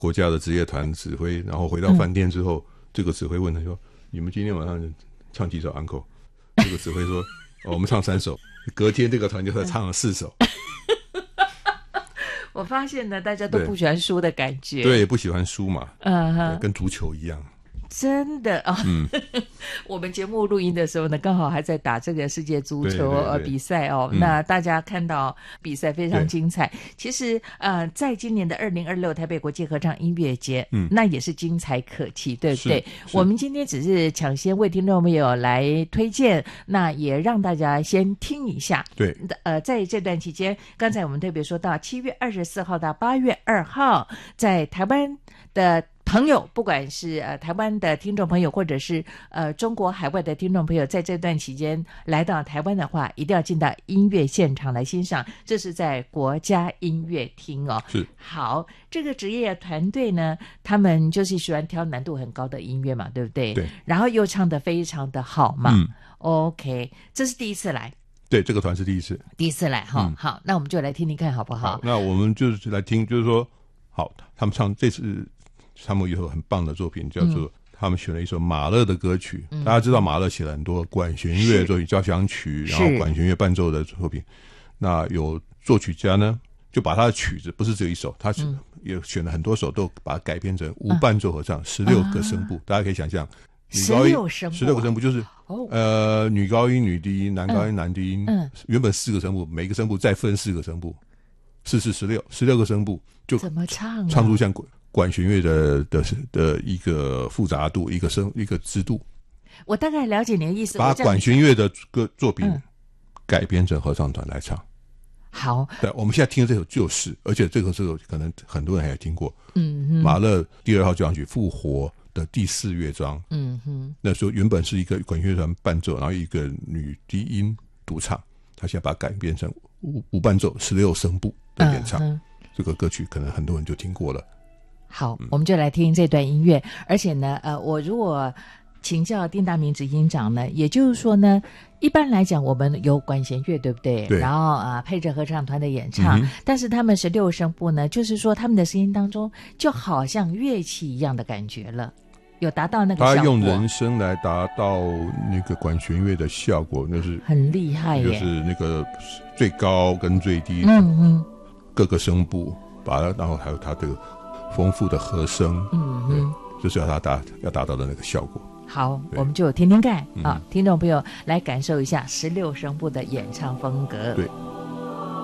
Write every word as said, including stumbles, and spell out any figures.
国家的职业团指挥，然后回到饭店之后，嗯、这个指挥问他说：“你们今天晚上唱几首 uncle？” 这个指挥说：“哦，我们唱三首。”隔天这个团就在唱了四首。 我发现呢，大家都不喜欢输的感觉， 对，不喜欢输嘛， 嗯、uh-huh. 跟足球一样。 真的哦， 嗯， 我们节目录音的时候呢，刚好还在打这个世界足球呃比赛哦、 嗯， 那大家看到比赛非常精彩。其实呃，在今年的二零二六台北国际合唱音乐节，嗯，那也是精彩可期，对不对？我们今天只是抢先为听众朋友来推荐，那也让大家先听一下。 对， 呃，在这段期间，刚才我们特别说到七月二十四号到八月二号，在台湾的朋友，不管是呃台湾的听众朋友，或者是呃中国海外的听众朋友，在这段期间来到台湾的话，一定要进到音乐现场来欣赏。这是在国家音乐厅哦。 是。 好，这个职业团队呢，他们就是喜欢挑难度很高的音乐嘛，对不对？ 对。 然后又唱得非常的好嘛。嗯。OK， 这是第一次来。 对，这个团是第一次。 第一次来哈、嗯。好，那我们就来听听看好不好？ 好，那我们就是来听，就是说，好，他们唱这次。他们有很棒的作品，叫做、嗯、他们选了一首马勒的歌曲、嗯、大家知道马勒写了很多管弦乐作品，交响曲，然后管弦乐伴奏的作品。那有作曲家呢就把他的曲子不是只有一首，他也选了很多首，都把它改编成无伴奏合唱，十六、啊、个声部、啊、大家可以想象十六声部， 十六个声部就是、哦、呃女高音女低音男高音、嗯、男低音、嗯、原本四个声部，每个声部再分四个声部，四四十六十六个声部，就怎么唱、啊、 唱出像管弦乐的的的一个复杂度，一个声一个支度。 我大概了解你的意思， 把管弦乐的个作品改编成合唱团来唱。 好， 对，我们现在听的这首就是，而且这个这个可能很多人还听过。嗯哼，马勒第二号交响曲复活的第四乐章。嗯哼，那时候原本是一个管弦乐团伴奏，然后一个女低音独唱，他现在把它改编成无无伴奏十六声部的演唱。嗯、这个歌曲可能很多人就听过了。 好，我们就来听这段音乐。而且呢，呃，我如果请教丁大明执行长呢，也就是说呢，一般来讲我们有管弦乐，对不对？ 对。 然后啊、呃，配着合唱团的演唱，嗯、但是他们十六声部呢，就是说他们的声音当中就好像乐器一样的感觉了，有达到那个效果。 他用人声来达到那个管弦乐的效果，就是很厉害耶， 就是那个最高跟最低， 嗯嗯， 各个声部，把它，然后还有它这个丰富的和声，嗯嗯，就是要它达要达到的那个效果。 好，我们就听听看、嗯、啊，听众朋友来感受一下十六声部的演唱风格。 对。